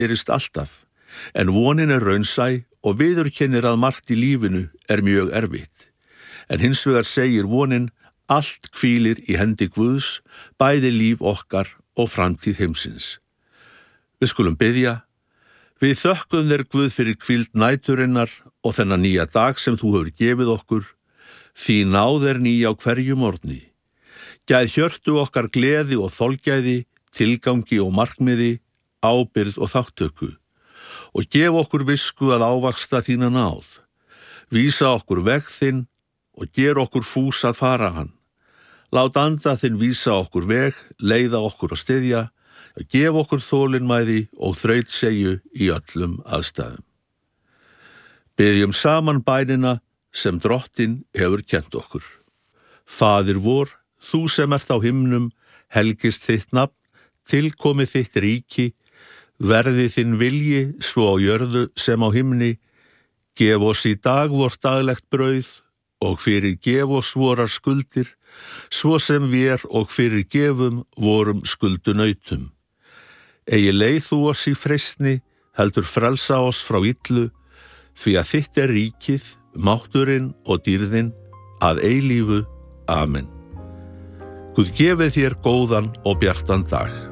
gerist alltaf, en vonin raunsæ og viðurkennir að margt í lífinu mjög erfitt. En hins vegar segir vonin, allt hvílir í hendi Guðs, bæði líf okkar og framtíð heimsins. Við skulum biðja. Við þökkum þér Guð fyrir hvíld næturinnar og þennan nýja dag sem þú hefur gefið okkur. Þín náð ný á hverju morgni. Gæð hjörtu okkar gleði og þolgæði, tilgangi og markmiði, ábyrgð og þátttöku. Og gef okkur visku að ávaxta þína náð. Vísa okkur veg þinn og ger okkur fús að fara hann. Lát anda þinn vísa okkur veg, leiða okkur og styðja, gef okkur þolinmæði og þrautseigju í öllum aðstæðum. Biðjum saman bænina sem Drottinn hefur kennt okkur. Faðir vor, þú sem ert á himnum, helgist þitt nafn, tilkomi þitt ríki, verði þinn vilji svo á jörðu sem á himni, gef oss í dag vort daglegt brauð og fyrirgef oss vorar skuldir, svo sem vér og fyrirgefum vorum skuldunautum. Eigi leið þú oss í freistni, heldur frelsa oss frá illu, því að þitt ríkið, mátturinn og dýrðin að eilífu. Amen. Guð gefið þér góðan og bjartan dag.